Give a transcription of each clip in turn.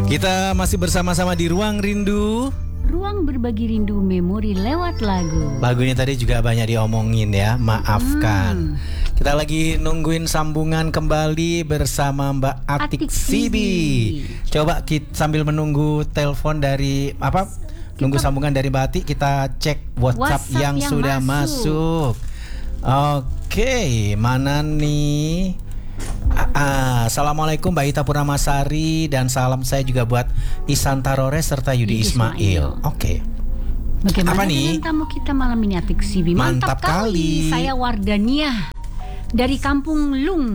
Kita masih bersama-sama di Ruang Rindu. Ruang berbagi rindu memori lewat lagu. Lagunya tadi juga banyak diomongin ya, maafkan. Kita lagi nungguin sambungan kembali bersama Mbak Atik Sibi. Coba kita sambil menunggu telepon dari nunggu sambungan dari Mbak Atik, kita cek WhatsApp yang sudah masuk. Oke, mana nih? Assalamualaikum Mbak Ita Purnamasari, dan salam saya juga buat Isan Tarores serta Yudi Ismail. Oke. Bagaimana apa nih tamu kita malam ini, Atik Sibi? Mantap kali. Saya Wardania dari Kampung Lung,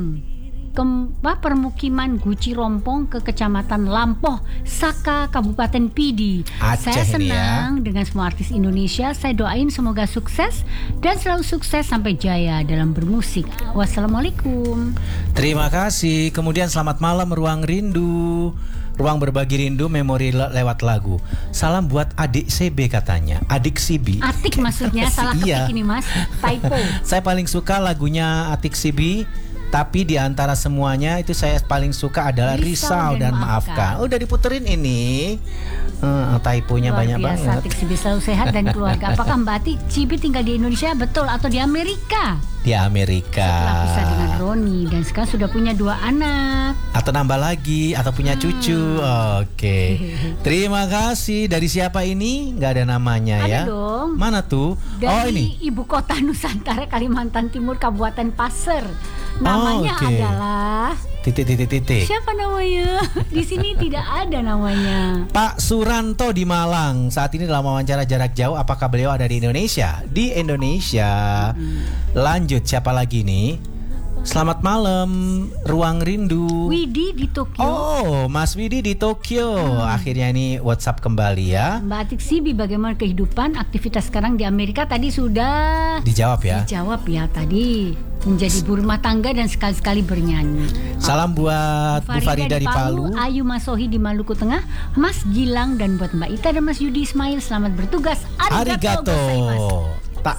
permukiman Guci Rompong ke Kecamatan Lampoh, Saka, Kabupaten Pidi. Aceh. Saya senang dengan semua artis Indonesia. Saya doain semoga sukses dan selalu sukses sampai jaya dalam bermusik. Wassalamualaikum. Terima kasih. Kemudian selamat malam Ruang Rindu, ruang berbagi rindu memori lewat lagu. Salam buat adik CB katanya. Adik Sibi. Atik maksudnya, salah ketik ini mas, typo. Saya paling suka lagunya Atik Sibi, tapi di antara semuanya itu saya paling suka adalah Risau dan Maafkan. Udah diputerin ini. Typonya banyak banget. Luar biasa, Atik Sibi selalu sehat dan keluarga. Apakah Mbak Atik Sibi tinggal di Indonesia betul atau di Amerika? Di Amerika. Setelah pisah dengan Roni dan sekarang sudah punya 2 anak. Atau nambah lagi, atau punya cucu. Oke. Terima kasih. Dari siapa ini? Nggak ada namanya ya. Ada dong. Mana tuh? Dari ini. Ibu Kota Nusantara, Kalimantan Timur, Kabupaten Pasir. Namanya adalah titik. Siapa namanya? Di sini tidak ada namanya. Pak Suranto di Malang. Saat ini dalam wawancara jarak jauh. Apakah beliau ada di Indonesia? Di Indonesia. Lanjut, siapa lagi nih? Selamat malam Ruang Rindu. Widi di Tokyo. Oh, Mas Widi di Tokyo. Akhirnya ini WhatsApp kembali ya. Mbak Atik Sibi, bagaimana kehidupan aktivitas sekarang di Amerika? Tadi sudah dijawab ya. Dijawab ya tadi. Menjadi ibu rumah tangga dan sekali-sekali bernyanyi. Salam buat Bu Farida di Palu, Ayu Masohi di Maluku Tengah, Mas Gilang, dan buat Mbak Ita dan Mas Yudi Ismail, selamat bertugas. Arigato. Tak.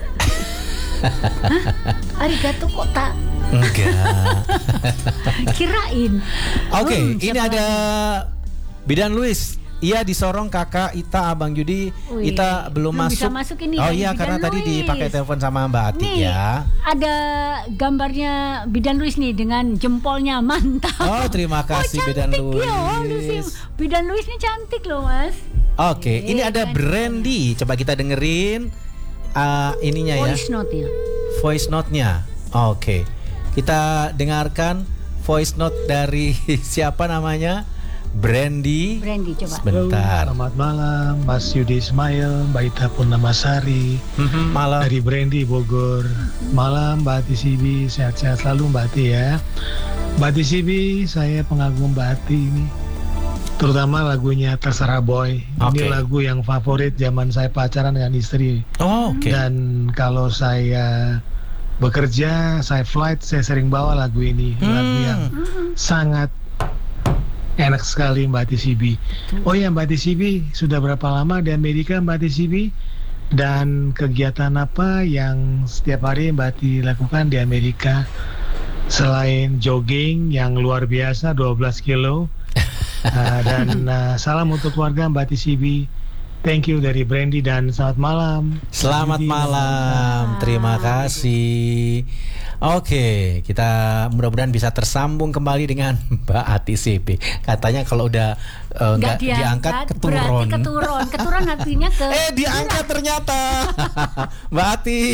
Arigato kok tak? Enggak. Kirain. Oke, ini ada Bidan Luis. Iya, disorong kakak Ita, Abang Yudi. Ita belum masuk. Bisa masuk ini. Oh iya, karena tadi dipakai telepon sama Mbak Atik ya. Ada gambarnya Bidan Luis nih dengan jempolnya, mantap. Oh, terima kasih Bidan Luis. Bidan Luis ini cantik loh mas. Oke, ini ada Brandy. Coba kita dengerin ininya ya. Voice note ya. Voice note-nya. Oke. Kita dengarkan voice note dari siapa namanya? Brandy, coba. Sebentar. Selamat malam, Mas Yudi Ismail, Mbak Ita Purnamasari. Malam. Dari Brandy Bogor. Malam Mbak Ati Sibi, sehat-sehat selalu Mbak Ati ya. Mbak Ati Sibi, saya pengagum Mbak Ati ini. Terutama lagunya Terserah Boy. Ini lagu yang favorit zaman saya pacaran dengan istri. Dan kalau saya bekerja, saya flight, saya sering bawa lagu ini. Lagu yang sangat enak sekali Mbak Ati Sibi. Oh ya Mbak Ati Sibi, sudah berapa lama di Amerika Mbak Ati Sibi? Dan kegiatan apa yang setiap hari Mbak Ati lakukan di Amerika? Selain jogging yang luar biasa 12 kilo. Dan salam untuk keluarga Mbak Ati Sibi. Thank you dari Brandy dan selamat malam. Selamat malam. Terima kasih. Oke, kita mudah-mudahan bisa tersambung kembali dengan Mbak Ati Sibi. Katanya kalau udah nggak diangkat keturun. Keturun artinya ke. Diangkat ternyata. Mbak Ati.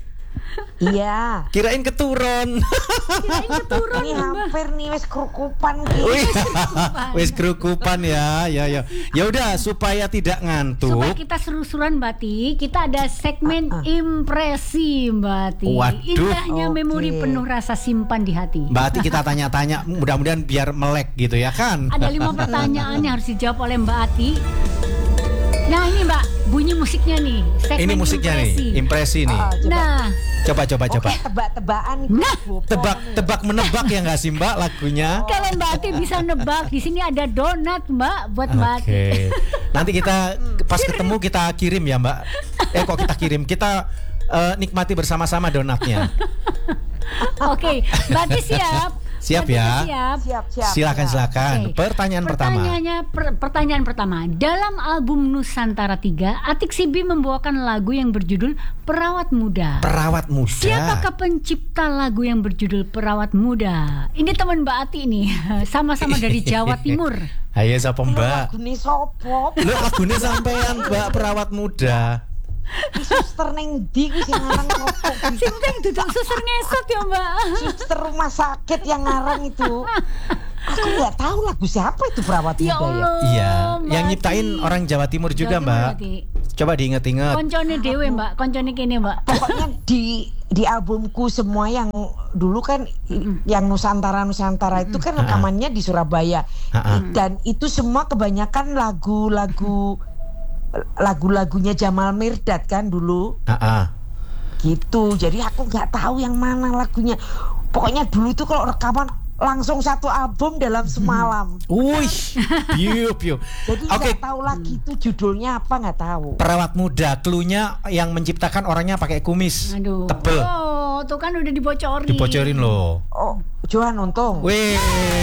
Iya. Kirain keturun. Ini hampir nih wis kerukupan gitu. Wis kerukupan ya. Ya udah supaya tidak ngantuk. Supaya kita seru-seruan Mbak Ati, kita ada segmen impresi Mbak Ati. Waduh. Indahnya memori penuh rasa simpan di hati. Mbak Ati kita tanya-tanya, mudah-mudahan biar melek gitu ya kan. Ada 5 pertanyaan yang harus dijawab oleh Mbak Ati. Nah ini Mbak, bunyi musiknya nih. Ini musiknya nih, impresi nih. Nah, coba. Oke, tebak-tebakan. Nah, tebak menebak ya nggak sih Mbak lagunya? Kalau Mbak Ati bisa nebak, di sini ada donat Mbak buat Mbak Ati. Nanti kita pas ketemu kita kirim ya Mbak. Kok kita kirim? Kita nikmati bersama-sama donatnya. Oke, Mbak Ati siap. Siap ya? Siap. Silakan. Oke. Pertanyaan pertama. Pertanyaan pertama. Dalam album Nusantara 3, Atik Sibi membawakan lagu yang berjudul Perawat Muda. Perawat muda. Siapakah pencipta lagu yang berjudul Perawat Muda? Ini teman Mbak Ati nih, sama-sama dari Jawa Timur. Ayo sapa Mbak? Lagune sopo? Lho lagune sampean Mbak Perawat Muda. Suster neng ndi kuwi sing ngarang sopo? Sing penting duduk suster ngesot ya Mbak. Suster rumah sakit yang ngarang itu. Aku nggak tahu lagu siapa itu Perawat Ya Muda ya. Allah. Iya, Mbak yang nyiptain Ati. orang Jawa Timur juga, Jawa Timur, Mbak. Ati. Coba diinget-inget. Koncone dewe Mbak, koncone kene Mbak. Pokoknya di albumku semua yang dulu kan yang Nusantara itu kan rekamannya di Surabaya. Dan itu semua kebanyakan lagu-lagunya Jamal Mirdad kan dulu. Gitu. Jadi aku nggak tahu yang mana lagunya. Pokoknya dulu itu kalau rekaman langsung satu album dalam semalam. Wih, piu. Jadi Oke. nggak tahu lagi itu judulnya apa, nggak tahu. Perawat Muda, cluenya yang menciptakan orangnya pakai kumis Aduh. tebel. Oh, tuh kan udah dibocorin. Dibocorin loh. Oh, Johan Untung. Wih.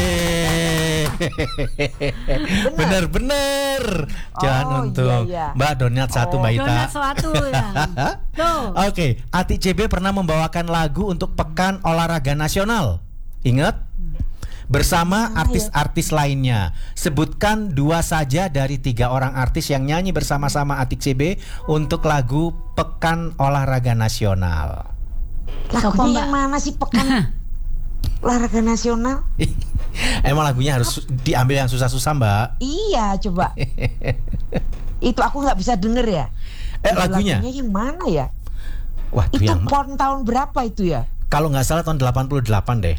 Bener. Jangan Oh, untung. iya. Mbak donat satu Mbak Ita. Donat suatu ya. Tuh. Oke, Atik CB pernah membawakan lagu untuk Pekan Olahraga Nasional. Ingat? Bersama artis-artis lainnya. Sebutkan 2 saja dari 3 orang artis yang nyanyi bersama-sama Atik CB untuk lagu Pekan Olahraga Nasional. Siapa, Lagunya Mbak? yang mana sih Pekan Olahraga Nasional? Emang lagunya harus diambil yang susah-susah, Mbak? Iya, coba. Itu aku nggak bisa denger ya. Lagunya? Lagunya yang mana ya? Wah, Itu yang pon tahun berapa itu ya? kalau nggak salah tahun 88 deh.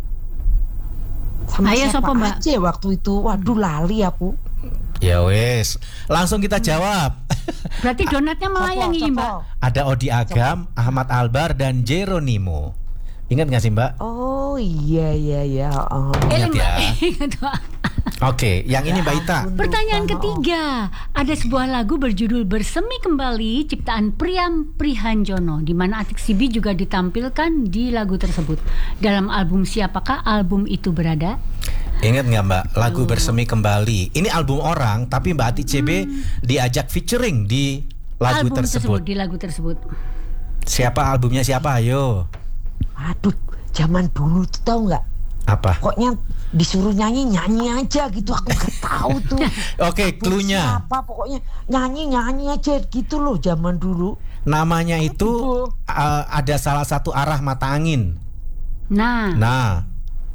Sama Ayo, siapa siapa, Mbak? aja waktu itu? Waduh, lali aku. Ya wes, langsung kita jawab. Berarti donatnya melayang ini, Mbak. Ada Odi Agam, Ahmad Albar, dan Jeronimo. Ingat nggak sih, Mbak? Oh iya. Oh. Ingat ya. Ingat, Mbak. Oke, yang ini Mbak Ita. Pertanyaan ketiga, ada sebuah lagu berjudul Bersemi Kembali ciptaan Priam Prihanjono, di mana Atik Sibi juga ditampilkan di lagu tersebut. Dalam album siapakah album itu berada? Ingat nggak Mbak, lagu Bersemi Kembali. Ini album orang, tapi Mbak Atik CB diajak featuring di lagu album tersebut. di lagu tersebut. Siapa albumnya siapa? Ayo. Aduh, zaman dulu tuh tahu nggak? Apa? Pokoknya disuruh nyanyi aja gitu, aku nggak tahu tuh. Oke, cluenya. Apa pokoknya nyanyi aja gitu loh zaman dulu. Namanya itu ada salah satu arah mata angin. Nah.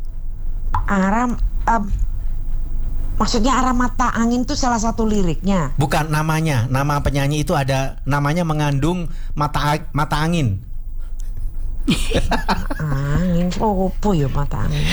Maksudnya arah mata angin tuh salah satu liriknya. Bukan namanya, nama penyanyi itu ada namanya mengandung mata angin. Angin opo ya mata angin.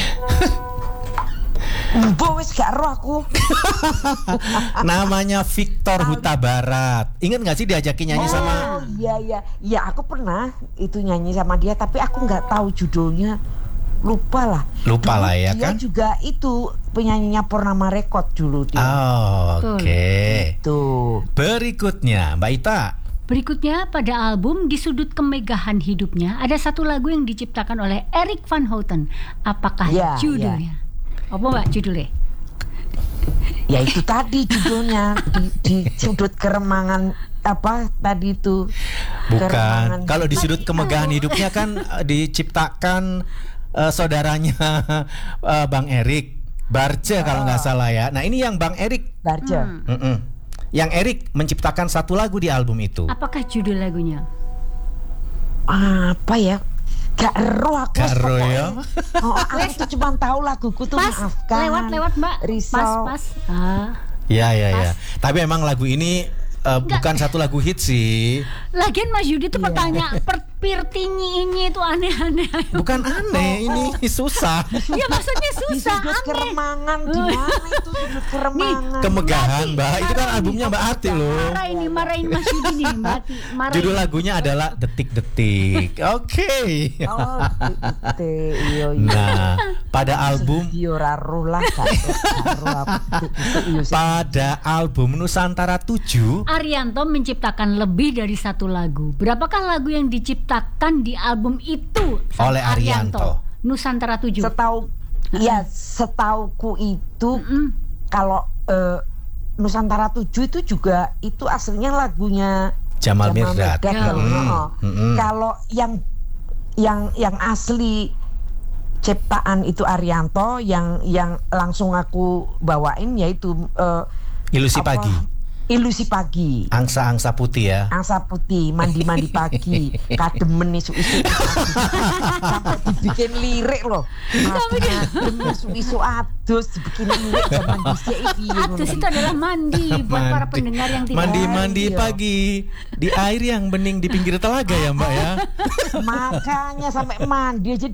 Mbok wis gak ero aku. Namanya Victor Huta Barat. Ingat nggak sih diajakin nyanyi sama? Oh iya. Ya aku pernah itu nyanyi sama dia, tapi aku nggak tahu judulnya. Lupa lah ya kan? Dia juga itu penyanyinya Purnama Record dulu dia. Oke. Tuh. Berikutnya Mbak Ita. Berikutnya, pada album Di Sudut Kemegahan Hidupnya ada satu lagu yang diciptakan oleh Erik van Houten. Apakah judulnya? Apa Mbak judulnya? Ya itu tadi judulnya di sudut keremangan apa tadi itu. Bukan. Kalau Di Sudut Kemegahan Hidupnya kan diciptakan saudaranya Bang Erik Barce kalau nggak salah ya. Nah ini yang Bang Erik Barce. Yang Erik menciptakan satu lagu di album itu. Apakah judul lagunya? Apa ya? Gak ero aku. Gak ero ya. Aku tuh cuma tahu laguku tuh Pas, Maafkan. lewat Mbak. Risau. Pas. Ya. Tapi emang lagu ini bukan satu lagu hit sih. Lagian Mas Yudi tuh pertanyaan pirtinyi ini itu aneh-aneh. Bukan aneh, ini susah. Ya maksudnya Di susah, sudut aneh. keremangan di mana itu sudut keremangan? Kemegahan, Mbak. Itu kan albumnya Mbak Ati loh. Marahin Mas Yudi nih, Mbak Ati. Marahin. Judul lagunya adalah Detik-detik. Oke. Oh, iya. Nah, pada album pada album Nusantara 7 Arianto menciptakan lebih dari satu lagu. Berapakah lagu yang diciptakan di album itu oleh Arianto? Nusantara 7. Ya, setauku itu kalau Nusantara 7 itu juga itu aslinya lagunya Jamal Mirdad. Kalau yang asli ciptaan itu Arianto, yang langsung aku bawain yaitu Ilusi Pagi. Ilusi Pagi. Angsa putih ya. Angsa putih, mandi pagi, kademen isu-isu sampai dibikin lirik loh. Kademen isu-isu adus dibikin lirik zaman dhisik iki. Adus itu adalah mandi buat para pendengar yang tidak. Mandi pagi di air yang bening di pinggir telaga ya Mbak ya. Makanya sampai mandi aja